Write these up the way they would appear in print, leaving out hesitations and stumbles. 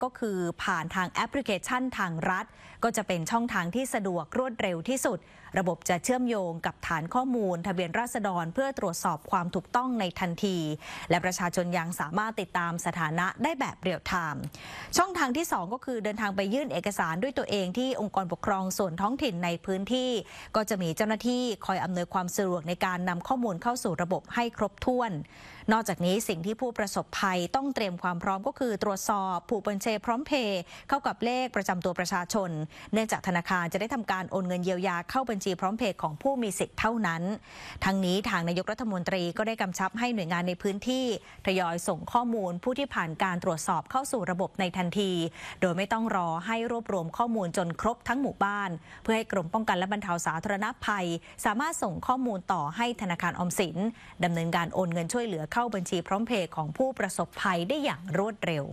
ก็คือผ่านทางแอปพลิเคชันทางรัฐก็จะเป็นช่องทางที่สะดวกรวดเร็วที่สุดระบบจะเชื่อมโยงกับฐานข้อมูลทะเบียนราษฎรเพื่อตรวจสอบความถูกต้องในทันทีและประชาชนยังสามารถติดตามสถานะได้แบบเรียลไทม์ช่องทางที่2ก็คือเดินทางไปยื่นเอกสารด้วยตัวเองที่องค์กรปกครองส่วนท้องถิ่นในพื้นที่ก็จะมีเจ้าหน้าที่คอยอำนวยความสะดวกในการนำข้อมูลเข้าสู่ระบบให้ครบถ้วนนอกจากนี้สิ่งที่ผู้ประสบภัยต้องเตรียมความพร้อมก็คือตรวจสอบผูกบัญชีพร้อมเพย์เข้ากับเลขประจำตัวประชาชนเนื่องจากธนาคารจะได้ทำการโอนเงินเยียวยาเข้าบัญชีพร้อมเพย์ของผู้มีสิทธิ์เท่านั้นทั้งนี้ทางนายกรัฐมนตรีก็ได้กำชับให้หน่วยงานในพื้นที่ทยอยส่งข้อมูลผู้ที่ผ่านการตรวจสอบเข้าสู่ระบบในทันทีโดยไม่ต้องรอให้รวบรวมข้อมูลจนครบทั้งหมู่บ้านเพื่อให้กรมป้องกันและบรรเทาสาธารณภัยสามารถส่งข้อมูลต่อให้ธนาคารออมสินดำเนินการโอนเงินช่วยเหลือเข้าบัญชีพร้อมเพย์ของผู้ประสบภัยได้อย่างรวดเร็ว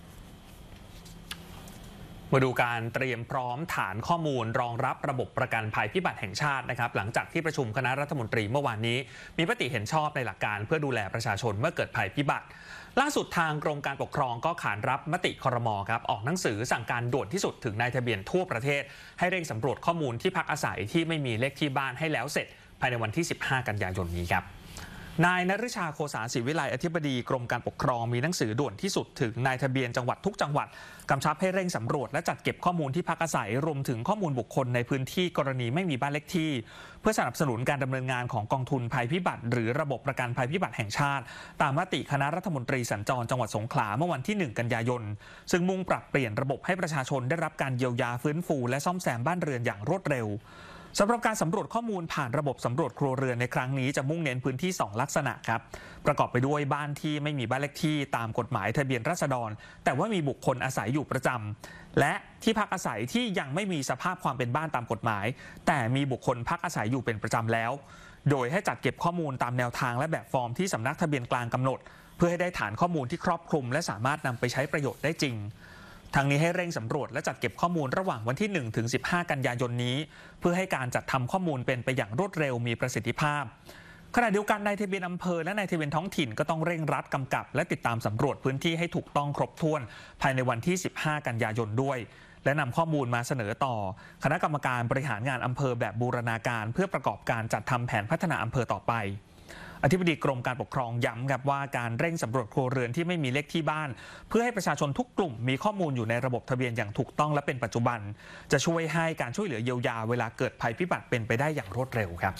มาดูการเตรียมพร้อมฐานข้อมูลรองรับระบบประกันภัยพิบัติแห่งชาตินะครับหลังจากที่ประชุมคณะรัฐมนตรีเมื่อวานนี้มีมติเห็นชอบในหลักการเพื่อดูแลประชาชนเมื่อเกิดภัยพิบัติล่าสุดทางกรมการปกครองก็ขานรับมติครม.ครับออกหนังสือสั่งการด่วนที่สุดถึงนายทะเบียนทั่วประเทศให้เร่งสำรวจข้อมูลที่พักอาศัยที่ไม่มีเลขที่บ้านให้แล้วเสร็จภายในวันที่15กันยายนนี้ครับนายณฤชาโคสาศิวิไลอธิบดีกรมการปกครองมีหนังสือด่วนที่สุดถึงนายทะเบียนจังหวัดทุกจังหวัดกำชับให้เร่งสำรวจและจัดเก็บข้อมูลที่พักอาศัยรวมถึงข้อมูลบุคคลในพื้นที่กรณีไม่มีบ้านเลขที่เพื่อสนับสนุนการดำเนินงานของกองทุนภัยพิบัติหรือระบบประกันภัยพิบัติแห่งชาติตามมติคณะรัฐมนตรีสัญจรจังหวัดสงขลาเมื่อวันที่1กันยายนซึ่งมุ่งปรับเปลี่ยนระบบให้ประชาชนได้รับการเยียวยาฟื้นฟูและซ่อมแซมบ้านเรือนอย่างรวดเร็วสำหรับการสำรวจข้อมูลผ่านระบบสำรวจครัวเรือนในครั้งนี้จะมุ่งเน้นพื้นที่2ลักษณะครับประกอบไปด้วยบ้านที่ไม่มีบ้านเลขที่ตามกฎหมายทะเบียนราษฎรแต่ว่ามีบุคคลอาศัยอยู่ประจำและที่พักอาศัยที่ยังไม่มีสภาพความเป็นบ้านตามกฎหมายแต่มีบุคคลพักอาศัยอยู่เป็นประจำแล้วโดยให้จัดเก็บข้อมูลตามแนวทางและแบบฟอร์มที่สำนักทะเบียนกลางกำหนดเพื่อให้ได้ฐานข้อมูลที่ครอบคลุมและสามารถนำไปใช้ประโยชน์ได้จริงทางนี้ให้เร่งสำรวจและจัดเก็บข้อมูลระหว่างวันที่1ถึง15กันยายนนี้เพื่อให้การจัดทำข้อมูลเป็นไปอย่างรวดเร็วมีประสิทธิภาพขณะเดียวกันนายทะเบียนอำเภอและนายทะเบียนท้องถิ่นก็ต้องเร่งรัดกำกับและติดตามสำรวจพื้นที่ให้ถูกต้องครบถ้วนภายในวันที่15กันยายนด้วยและนำข้อมูลมาเสนอต่อคณะกรรมการบริหารงานอำเภอแบบบูรณาการเพื่อประกอบการจัดทำแผนพัฒนาอำเภอต่อไปอธิบดีกรมการปกครองย้ำครับว่าการเร่งสำรวจครัวเรือนที่ไม่มีเลขที่บ้านเพื่อให้ประชาชนทุกกลุ่มมีข้อมูลอยู่ในระบบทะเบียนอย่างถูกต้องและเป็นปัจจุบันจะช่วยให้การช่วยเหลือเยียวยาเวลาเกิดภัยพิบัติเป็นไปได้อย่างรวดเร็วครับ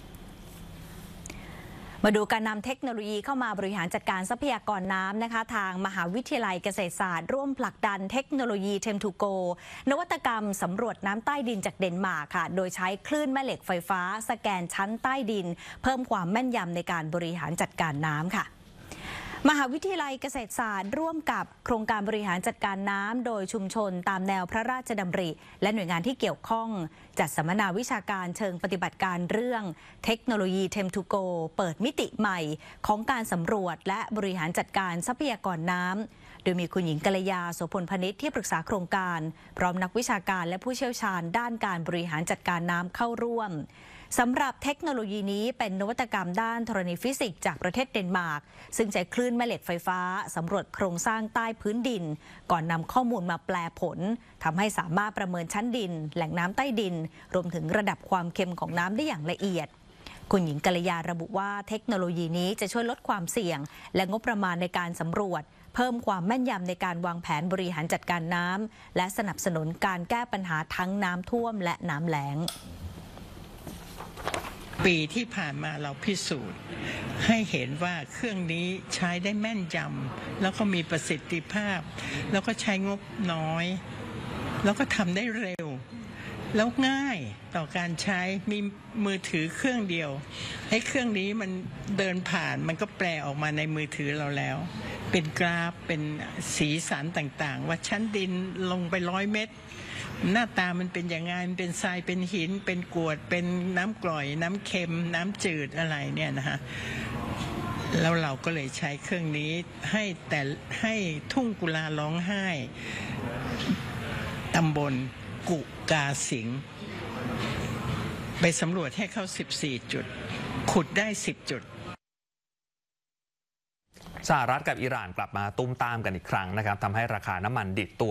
มาดูการนำเทคโนโลยีเข้ามาบริหารจัดการทรัพยากรน้ำนะคะทางมหาวิทยาลัยเกษตรศาสตร์ร่วมผลักดันเทคโนโลยี Tem2Go นวัตกรรมสำรวจน้ำใต้ดินจากเดนมาร์กค่ะโดยใช้คลื่นแม่เหล็กไฟฟ้าสแกนชั้นใต้ดินเพิ่มความแม่นยำในการบริหารจัดการน้ำค่ะมหาวิทยาลัยเกษตรศาสตร์ร่วมกับโครงการบริหารจัดการน้ำโดยชุมชนตามแนวพระราชดำริและหน่วยงานที่เกี่ยวข้องจัดสัมมนาวิชาการเชิงปฏิบัติการเรื่องเทคโนโลยี Tem2Go เปิดมิติใหม่ของการสำรวจและบริหารจัดการทรัพยากรน้ำโดยมีคุณหญิงกัลยาโสพลพนิชที่ปรึกษาโครงการพร้อมนักวิชาการและผู้เชี่ยวชาญด้านการบริหารจัดการน้ำเข้าร่วมสำหรับเทคโนโลยีนี้เป็นนวัตกรรมด้านธรณีฟิสิกส์จากประเทศเดนมาร์กซึ่งใช้คลื่นแม่เหล็กไฟฟ้าสำรวจโครงสร้างใต้พื้นดินก่อนนำข้อมูลมาแปลผลทำให้สามารถประเมินชั้นดินแหล่งน้ำใต้ดินรวมถึงระดับความเค็มของน้ำได้อย่างละเอียดคุณหญิงกัลยาระบุว่าเทคโนโลยีนี้จะช่วยลดความเสี่ยงและงบประมาณในการสำรวจเพิ่มความแม่นยำในการวางแผนบริหารจัดการน้ำและสนับสนุนการแก้ปัญหาทั้งน้ำท่วมและน้ำแล้งปีที่ผ่านมาเราพิสูจน์ให้เห็นว่าเครื่องนี้ใช้ได้แม่นยำแล้วก็มีประสิทธิภาพแล้วก็ใช้งบน้อยแล้วก็ทำได้เร็วแล้วง่ายต่อการใช้มีมือถือเครื่องเดียวให้เครื่องนี้มันเดินผ่านมันก็แปลออกมาในมือถือเราแล้วเป็นกราฟเป็นสีสันต่างๆว่าชั้นดินลงไป100 เมตรหน้าตามันเป็นอย่างไงมันเป็นทรายเป็นหินเป็นกรวดเป็นน้ำกร่อยน้ำเค็มน้ำจืดอะไรเนี่ยนะฮะแล้วเราก็เลยใช้เครื่องนี้ให้ทุ่งกุลาร้องไห้ตำบลกุกาสิงห์ไปสำรวจให้เขา14 จุดขุดได้10 จุดสหรัฐกับอิหร่านกลับมาตุ้มตามกันอีกครั้งนะครับทำให้ราคาน้ำมันดิบตัว